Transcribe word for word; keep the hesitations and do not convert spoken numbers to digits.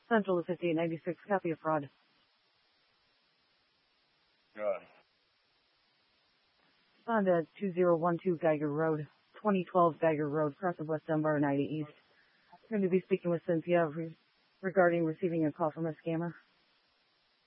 Central fifty-eight ninety-six, copy of fraud. Good. Respond at two zero one two Geiger Road, twenty twelve Geiger Road, cross of West Dunbar, ninety East. I'm going to be speaking with Cynthia re- regarding receiving a call from a scammer.